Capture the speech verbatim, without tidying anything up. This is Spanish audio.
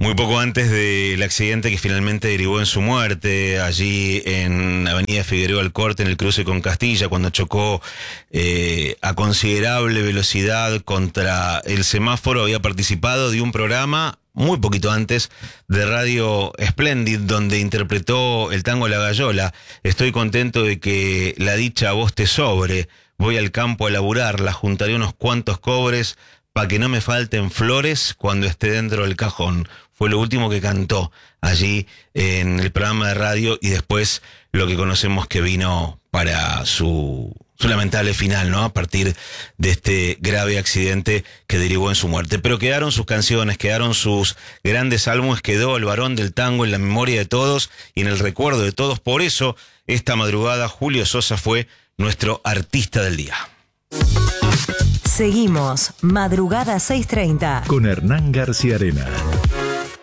Muy poco antes del accidente que finalmente derivó en su muerte, allí en Avenida Figueroa Alcorte, en el cruce con Castilla, cuando chocó eh, a considerable velocidad contra el semáforo, había participado de un programa muy poquito antes de Radio Splendid, donde interpretó el tango La Gallola. Estoy contento de que la dicha voz te sobre, voy al campo a laburar, la juntaré unos cuantos cobres, pa' que no me falten flores cuando esté dentro del cajón. Fue lo último que cantó allí en el programa de radio y después lo que conocemos que vino para su, su lamentable final, ¿no? A partir de este grave accidente que derivó en su muerte. Pero quedaron sus canciones, quedaron sus grandes álbumes, quedó el varón del tango en la memoria de todos y en el recuerdo de todos. Por eso, esta madrugada, Julio Sosa fue nuestro artista del día. Seguimos, madrugada seis treinta. Con Hernán García Arena.